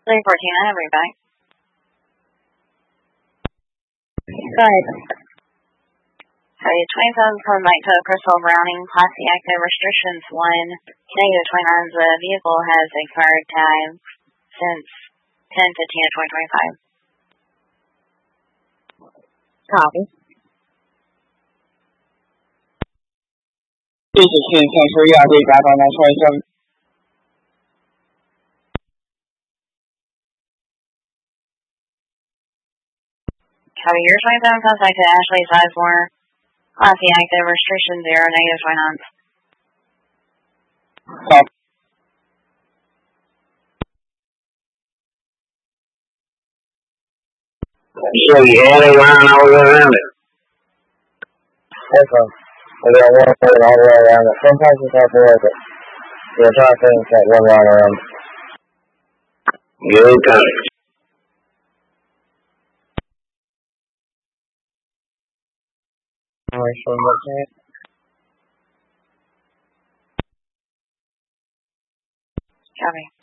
314, I'll be back. Go ahead. So 27 coming back to Crystal Browning, Class C active restrictions 1, negative 29. The vehicle has expired time since 10 to 10 of 2025. Copy. This is 10-10-3, I'll be back on that 27. Copy. Your 27 contacted Ashley Sizemore, Class C active restriction 0, negative 29. Copy. So you had a line all the way around it? Okay. We got one thing all the way around it. Sometimes it's hard to work it. We'll try to finish that one line around it. Good time. Alright, so what's that? Copy.